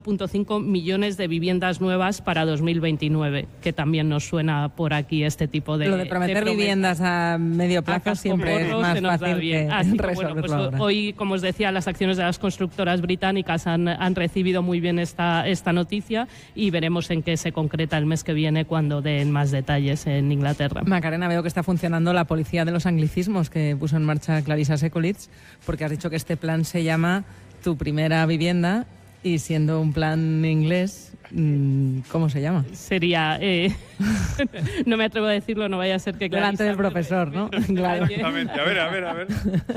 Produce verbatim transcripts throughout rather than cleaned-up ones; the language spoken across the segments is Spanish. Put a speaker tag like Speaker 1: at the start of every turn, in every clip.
Speaker 1: punto cinco millones de viviendas nuevas para dos mil veintinueve, que también nos suena por aquí este tipo de...
Speaker 2: Lo de prometer
Speaker 1: de
Speaker 2: viviendas a medio plazo a siempre es más fácil que
Speaker 1: Así que,
Speaker 2: resolverlo
Speaker 1: bueno, pues
Speaker 2: ahora.
Speaker 1: hoy, como os decía, las acciones de las constructoras británicas han, han recibido muy bien esta, esta noticia y veremos en qué se concreta el mes que viene cuando den más detalles en Inglaterra.
Speaker 2: Macarena, veo que está funcionando la policía de los anglicismos que puso en marcha Clarissa Sekulits, porque has dicho que este plan se llama Tu primera vivienda. Y siendo un plan inglés, ¿cómo se llama?
Speaker 1: Sería... Eh, no me atrevo a decirlo, no vaya a ser que...
Speaker 2: Delante del profesor, ¿no? Claro.
Speaker 3: Exactamente. A ver, a ver, a ver.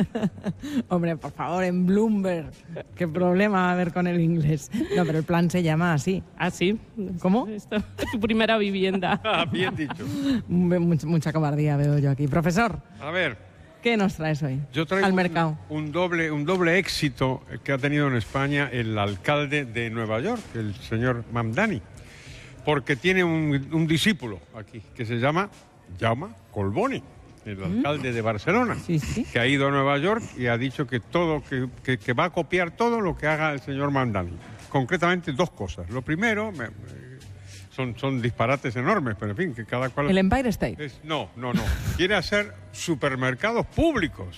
Speaker 2: Hombre, por favor, en Bloomberg. ¿Qué problema va a haber con el inglés? No, pero el plan se llama así.
Speaker 1: ¿Así?
Speaker 2: ¿Cómo?
Speaker 1: Esto, tu primera vivienda.
Speaker 3: Ah, bien dicho.
Speaker 2: Mucha, mucha cobardía veo yo aquí. Profesor.
Speaker 3: A ver.
Speaker 2: ¿Qué nos traes hoy
Speaker 3: Yo traigo
Speaker 2: al mercado?
Speaker 3: Un, un, doble, un doble éxito que ha tenido en España el alcalde de Nueva York, el señor Mamdani, porque tiene un, un discípulo aquí que se llama Jaume Collboni, el ¿Mm? alcalde de Barcelona,
Speaker 2: sí, sí.
Speaker 3: que ha ido a Nueva York y ha dicho que, todo, que, que, que va a copiar todo lo que haga el señor Mamdani. Concretamente dos cosas. Lo primero... Me, Son, son disparates enormes, pero en fin, que cada cual...
Speaker 2: ¿El Empire State?
Speaker 3: Es, no, no, no. Quiere hacer supermercados públicos.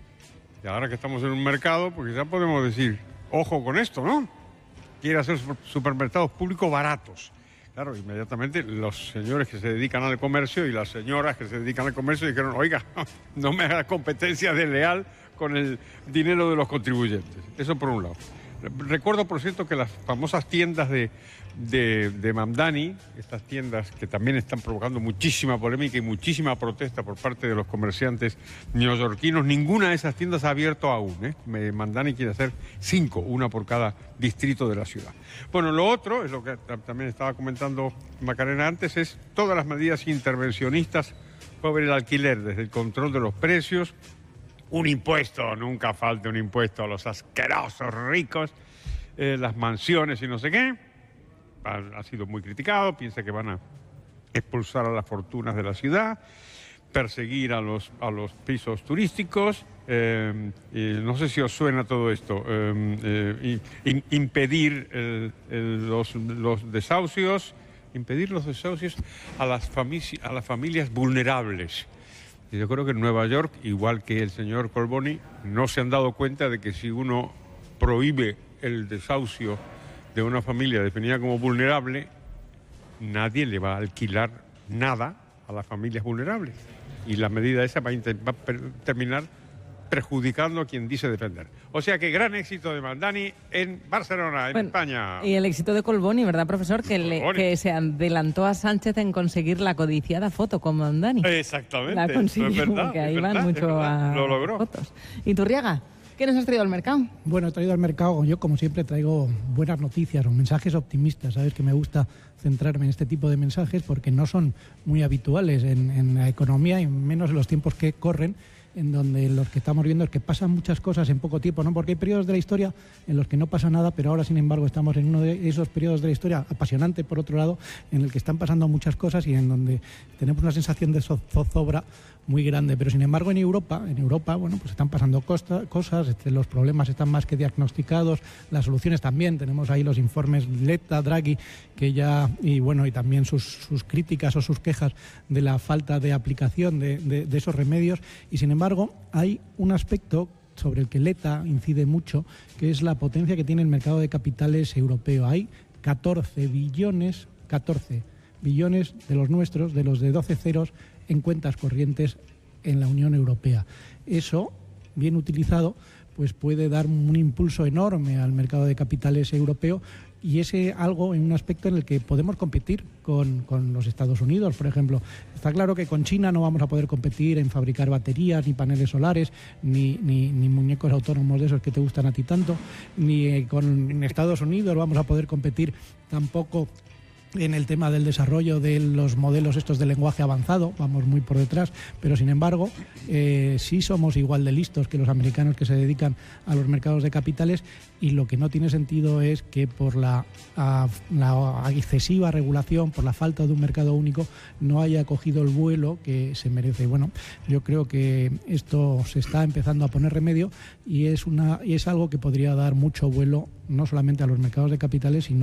Speaker 3: Y ahora que estamos en un mercado, pues ya podemos decir, ojo con esto, ¿no? Quiere hacer supermercados públicos baratos. Claro, inmediatamente los señores que se dedican al comercio y las señoras que se dedican al comercio dijeron, oiga, no me haga competencia desleal con el dinero de los contribuyentes. Eso por un lado. Recuerdo, por cierto, que las famosas tiendas de, de, de Mamdani, estas tiendas que también están provocando muchísima polémica y muchísima protesta por parte de los comerciantes neoyorquinos, ninguna de esas tiendas ha abierto aún, ¿eh? Mamdani quiere hacer cinco, una por cada distrito de la ciudad. Bueno, lo otro, es lo que también estaba comentando Macarena antes, es todas las medidas intervencionistas sobre el alquiler, desde el control de los precios. Un impuesto, nunca falta un impuesto a los asquerosos ricos, eh, las mansiones y no sé qué. Ha, ha sido muy criticado, piensa que van a expulsar a las fortunas de la ciudad, perseguir a los, a los pisos turísticos. Eh, y no sé si os suena todo esto. Eh, eh, in, impedir el, el, los, los desahucios, impedir los desahucios a las, fami- a las familias vulnerables. Y yo creo que en Nueva York, igual que el señor Collboni, no se han dado cuenta de que si uno prohíbe el desahucio de una familia definida como vulnerable, nadie le va a alquilar nada a las familias vulnerables. Y la medida esa va a, va a terminar perjudicando a quien dice defender. O sea que gran éxito de Mamdani en Barcelona, en
Speaker 2: bueno,
Speaker 3: España.
Speaker 2: Y el éxito de Collboni, ¿verdad, profesor? Que, le, que se adelantó a Sánchez en conseguir la codiciada foto con Mamdani.
Speaker 3: Exactamente.
Speaker 2: La consiguió,
Speaker 3: es verdad,
Speaker 2: porque ahí
Speaker 3: es
Speaker 2: van
Speaker 3: verdad,
Speaker 2: mucho a
Speaker 3: lo logró.
Speaker 2: fotos. ¿Y Turriaga? ¿Qué nos has traído al mercado?
Speaker 4: Bueno, he traído al mercado, yo como siempre traigo buenas noticias o mensajes optimistas. Sabes que me gusta centrarme en este tipo de mensajes porque no son muy habituales en, en la economía y menos en los tiempos que corren, en donde los que estamos viendo es que pasan muchas cosas en poco tiempo, ¿no? Porque hay periodos de la historia en los que no pasa nada, pero ahora, sin embargo, estamos en uno de esos periodos de la historia apasionante, por otro lado, en el que están pasando muchas cosas y en donde tenemos una sensación de zozobra muy grande. Pero, sin embargo, en Europa, en Europa, bueno, pues están pasando costa, cosas, este, los problemas están más que diagnosticados, las soluciones también. Tenemos ahí los informes Letta, Draghi, que ya, y bueno, y también sus, sus críticas o sus quejas de la falta de aplicación de, de, de esos remedios. Y, sin embargo, hay un aspecto sobre el que Letta incide mucho, que es la potencia que tiene el mercado de capitales europeo. Hay catorce billones, catorce billones de los nuestros, de los de doce ceros, en cuentas corrientes en la Unión Europea. Eso, bien utilizado, pues puede dar un impulso enorme al mercado de capitales europeo, y ese algo en un aspecto en el que podemos competir con, con los Estados Unidos, por ejemplo. Está claro que con China no vamos a poder competir en fabricar baterías, ni paneles solares, ni, ni, ni muñecos autónomos de esos que te gustan a ti tanto, ni con Estados Unidos vamos a poder competir tampoco en el tema del desarrollo de los modelos estos de lenguaje avanzado, vamos muy por detrás, pero sin embargo eh, sí somos igual de listos que los americanos que se dedican a los mercados de capitales, y lo que no tiene sentido es que por la, a, la excesiva regulación, por la falta de un mercado único, no haya cogido el vuelo que se merece. Bueno, yo creo que esto se está empezando a poner remedio y es, una, y es algo que podría dar mucho vuelo no solamente a los mercados de capitales, sino